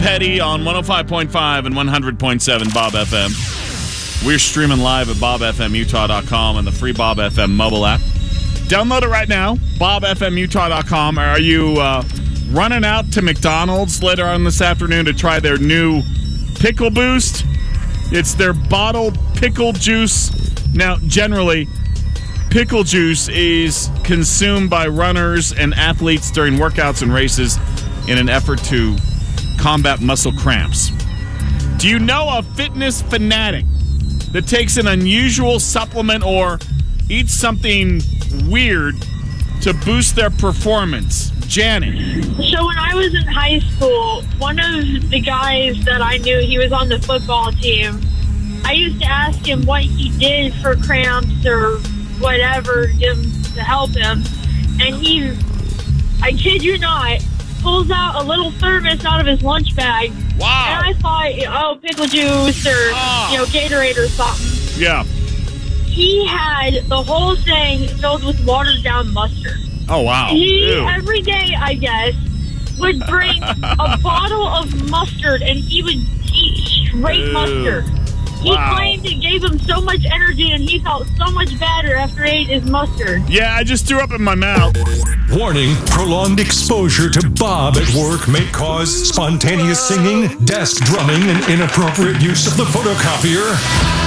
Petty on 105.5 and 100.7 Bob FM. We're streaming live at bobfmutah.com and the free Bob FM mobile app. Download it right now, bobfmutah.com. Are you running out to McDonald's later on this afternoon to try their new Pickle Boost? It's their bottled pickle juice. Now, generally, pickle juice is consumed by runners and athletes during workouts and races in an effort to combat muscle cramps. Do you know a fitness fanatic that takes an unusual supplement or eats something weird to boost their performance? Janet. So when I was in high school, one of the guys that I knew, he was on the football team. I used to ask him what he did for cramps or whatever to help him. And he, I kid you not, pulls out a little thermos out of his lunch bag. Wow. And I thought, pickle juice or, Gatorade or something. Yeah. He had the whole thing filled with watered down mustard. Oh, wow. He, every day, I guess, would bring a bottle of mustard and he would eat straight mustard. He claimed it gave him so much energy and he felt so much better after he ate his mustard. Yeah, I just threw up in my mouth. Warning, prolonged exposure to Bob at work may cause spontaneous singing, desk drumming, and inappropriate use of the photocopier.